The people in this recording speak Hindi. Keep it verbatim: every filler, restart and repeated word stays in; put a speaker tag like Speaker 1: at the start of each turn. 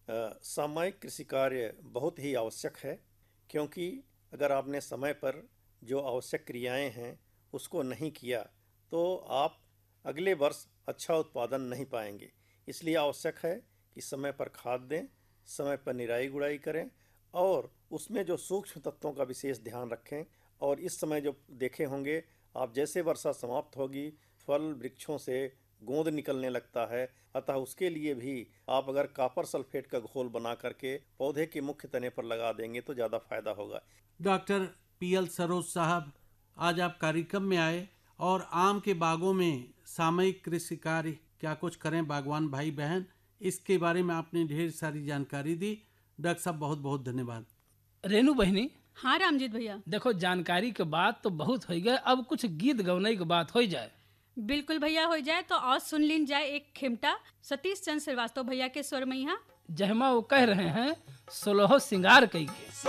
Speaker 1: अ, सामयिक कृषि कार्य बहुत ही आवश्यक है, क्योंकि अगर आपने समय पर जो आवश्यक क्रियाएं हैं उसको नहीं किया तो आप अगले वर्ष अच्छा उत्पादन नहीं पाएंगे। इसलिए आवश्यक है कि समय पर खाद दें, समय पर निराई गुड़ाई करें और उसमें जो सूक्ष्म तत्वों का विशेष ध्यान रखें। और इस समय जो देखे होंगे आप, जैसे वर्षा समाप्त होगी फल वृक्षों से गोंद निकलने लगता है, अतः उसके लिए भी आप अगर कॉपर सल्फेट का घोल बना करके पौधे के मुख्य तने पर लगा देंगे तो ज़्यादा फायदा होगा।
Speaker 2: डॉक्टर पी एल सरोज साहब, आज आप कार्यक्रम में आए और आम के बागों में सामयिक कृषि कार्य क्या कुछ करें बागवान भाई बहन, इसके बारे में आपने ढेर सारी जानकारी दी। डॉक्टर साहब बहुत बहुत धन्यवाद।
Speaker 3: रेनू बहनी,
Speaker 4: हाँ रामजीत भैया,
Speaker 3: देखो जानकारी के बात तो बहुत हो गए, अब कुछ गीत गौने की बात हो जाए।
Speaker 4: बिल्कुल भैया हो जाए। तो और सुन लीन जाए एक खेमटा सतीश चंद्र श्रीवास्तव भैया के स्वर में यहाँ,
Speaker 3: जहमा वो कह रहे हैं सोलहो सिंगार कई के।